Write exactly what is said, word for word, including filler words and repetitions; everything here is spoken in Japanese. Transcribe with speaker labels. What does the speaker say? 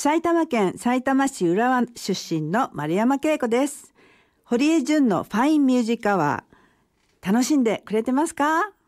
Speaker 1: 埼玉県さいたま市浦和出身の丸山恵子です。堀江純のファインミュージックアワー、楽しんでくれてますか？